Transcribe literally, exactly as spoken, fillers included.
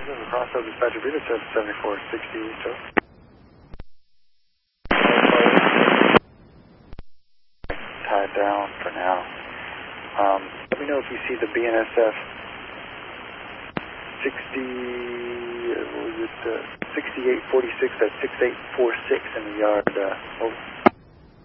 Crossover dispatcher Vita seventy-four sixty, so. Tied down for now. Um, let me know if you see the B N S F sixty, what was it, uh, sixty-eight forty-six at six eight four six in the yard. Uh, over.